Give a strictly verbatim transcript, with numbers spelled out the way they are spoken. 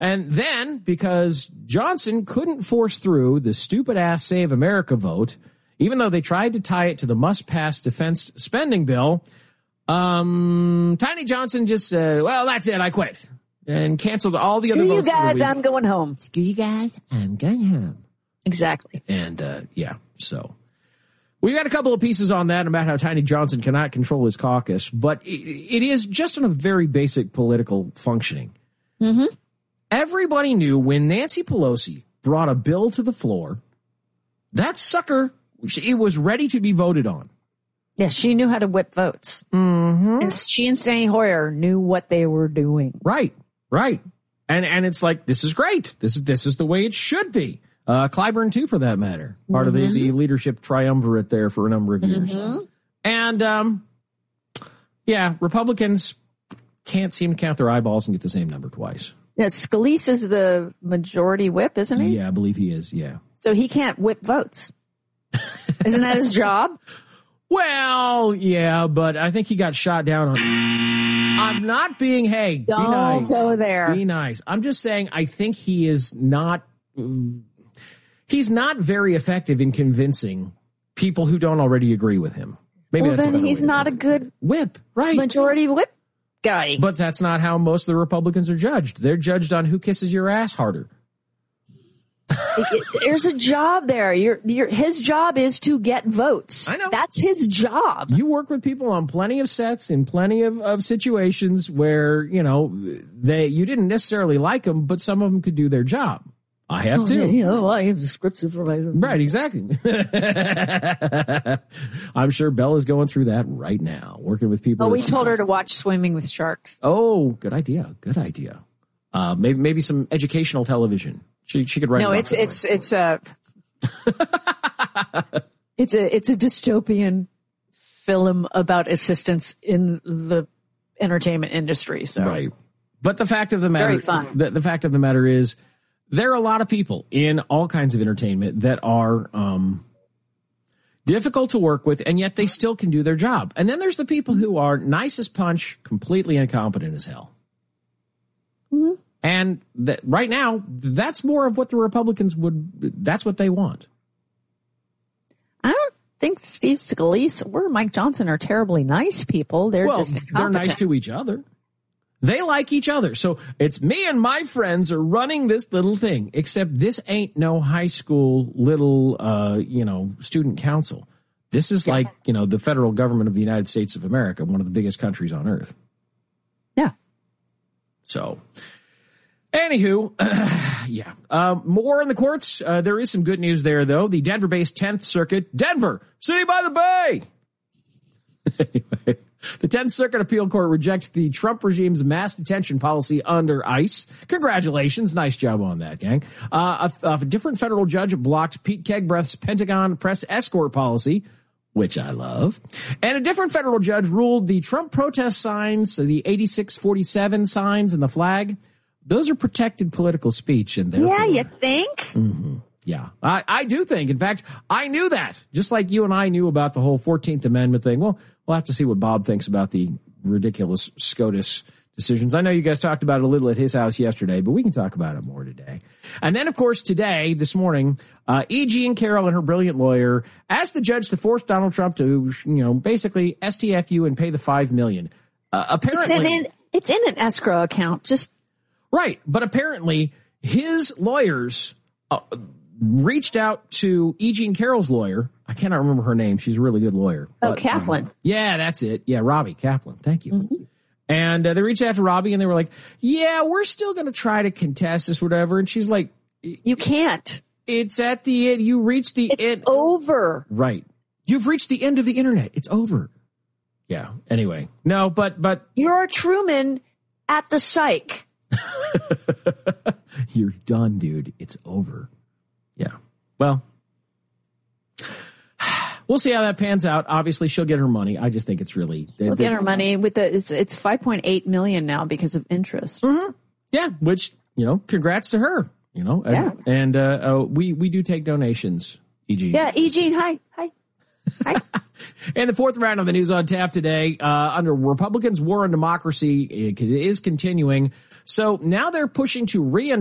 And then, because Johnson couldn't force through the stupid-ass Save America vote, even though they tried to tie it to the must-pass defense spending bill, um, Tiny Johnson just said, well, that's it, I quit. And canceled all the Screw other votes. You guys, I'm going home. Screw you guys, I'm going home. Exactly. And, uh, yeah, so... We got a couple of pieces on that about how Tiny Johnson cannot control his caucus, but it, it is just on a very basic political functioning. Mm-hmm. Everybody knew when Nancy Pelosi brought a bill to the floor, that sucker, it was ready to be voted on. Yeah, she knew how to whip votes. Mm-hmm. And she and Steny Hoyer knew what they were doing. Right, right. And and it's like, this is great. This is this is the way it should be. Uh, Clyburn, too, for that matter. Part mm-hmm. of the, the leadership triumvirate there for a number of years. Mm-hmm. And, um, yeah, Republicans can't seem to count their eyeballs and get the same number twice. Yeah, Scalise is the majority whip, isn't he? Yeah, I believe he is, yeah. So he can't whip votes. Isn't that his job? Well, yeah, but I think he got shot down on... I'm not being, hey, Don't be nice. go there. Be nice. I'm just saying I think he is not... He's not very effective in convincing people who don't already agree with him. Maybe well, that's then he's not a good whip, right? Majority whip guy. But that's not how most of the Republicans are judged. They're judged on who kisses your ass harder. it, it, there's a job there. Your, your, his job is to get votes. I know. That's his job. You work with people on plenty of sets in plenty of, of situations where, you know, they you didn't necessarily like them, but some of them could do their job. I have oh, to. Yeah, you know, I have the script supervisor. Right, exactly. I'm sure Bella's going through that right now, working with people. Oh, we told her to watch Swimming with Sharks. Oh, good idea. Good idea. Uh, maybe maybe some educational television. She she could write. No, it's it's it's a it's a it's a dystopian film about assistance in the entertainment industry. So right, but the fact of the matter, very fun. The, the fact of the matter is, there are a lot of people in all kinds of entertainment that are um, difficult to work with, and yet they still can do their job. And then there's the people who are nice as punch, completely incompetent as hell. Mm-hmm. And that right now, that's more of what the Republicans would, that's what they want. I don't think Steve Scalise or Mike Johnson are terribly nice people. They're well, just they're nice to each other. They like each other. So it's me and my friends are running this little thing, except this ain't no high school little, uh, you know, student council. This is yeah. like, you know, the federal government of the United States of America, one of the biggest countries on earth. Yeah. So, anywho, uh, yeah. Um, more in the courts. Uh, there is some good news there, though. The Denver-based tenth Circuit, Denver, City by the Bay. Anyway. The tenth Circuit Appeal Court rejected the Trump regime's mass detention policy under ICE. Congratulations. Nice job on that, gang. Uh, a, a different federal judge blocked Pete Kegbreath's Pentagon press escort policy, which I love. And a different federal judge ruled the Trump protest signs, the eighty-six forty-seven signs and the flag, those are protected political speech. And therefore, yeah, you think? Mm-hmm. Yeah, I, I do think. In fact, I knew that. Just like you and I knew about the whole fourteenth Amendment thing. Well, we'll have to see what Bob thinks about the ridiculous SCOTUS decisions. I know you guys talked about it a little at his house yesterday, but we can talk about it more today. And then, of course, today, this morning, uh, E. Jean Carroll and her brilliant lawyer asked the judge to force Donald Trump to, you know, basically S T F U and pay the five million dollars. Uh, apparently, it's in, it's in an escrow account. Just right, but apparently his lawyers Uh, reached out to E. Jean Carroll's lawyer. I cannot remember her name. She's a really good lawyer. Oh, but, Kaplan. Um, yeah, that's it. Yeah, Robbie Kaplan. Thank you. Mm-hmm. And uh, they reached out to Robbie and they were like, yeah, we're still going to try to contest this, whatever. And she's like, you can't. It's at the end. You reached the it's end. over. Right. You've reached the end of the internet. It's over. Yeah. Anyway, no, but, but. You're a Truman at the psych. You're done, dude. It's over. Yeah. Well, we'll see how that pans out. Obviously, she'll get her money. I just think it's really they, she'll get her money with the it's it's five point eight million now because of interest. Mm-hmm. Yeah, which you know, congrats to her. You know, yeah. and, and uh, uh, we we do take donations. E. Jean. Yeah, E. Jean. Hi, hi, hi. And the fourth round of the news on tap today, uh, under Republicans' war on democracy is continuing. So now they're pushing to re